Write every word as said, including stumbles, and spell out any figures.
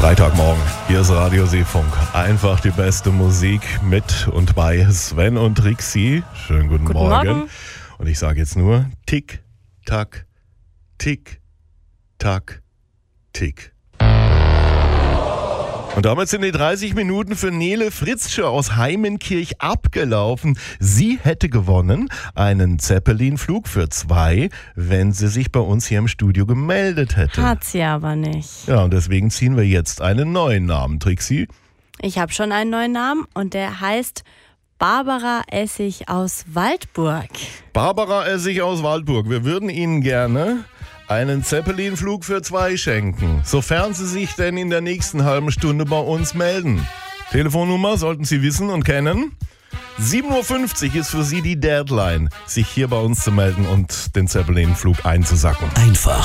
Freitagmorgen, hier ist Radio Seefunk. Einfach die beste Musik mit und bei Sven und Trixie. Schönen guten, Guten Morgen. Morgen. Und ich sage jetzt nur Tick, Tack, Tick, Tack, Tick. Und damit sind die dreißig Minuten für Nele Fritzsche aus Heimenkirch abgelaufen. Sie hätte gewonnen einen Zeppelin-Flug für zwei, wenn sie sich bei uns hier im Studio gemeldet hätte. Hat sie aber nicht. Ja, und deswegen ziehen wir jetzt einen neuen Namen, Trixie. Ich habe schon einen neuen Namen und der heißt Barbara Essig aus Waldburg. Barbara Essig aus Waldburg, wir würden Ihnen gerne einen Zeppelin-Flug für zwei schenken, sofern Sie sich denn in der nächsten halben Stunde bei uns melden. Telefonnummer sollten Sie wissen und kennen. sieben Uhr fünfzig ist für Sie die Deadline, sich hier bei uns zu melden und den Zeppelin-Flug einzusacken. Einfach